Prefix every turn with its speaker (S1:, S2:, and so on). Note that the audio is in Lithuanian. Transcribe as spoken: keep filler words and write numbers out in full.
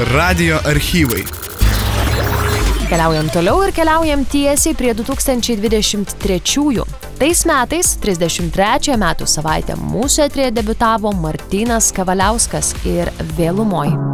S1: Radijo archyvai.
S2: Keliaujam toliau ir keliaujam tiesiai prie du tūkstančiai dvidešimt trečiųjų. Tais metais, trisdešimt trečiąją metų savaitę, mūsų eteryje debiutavo Martynas Kavaliauskas ir Vėlumoj.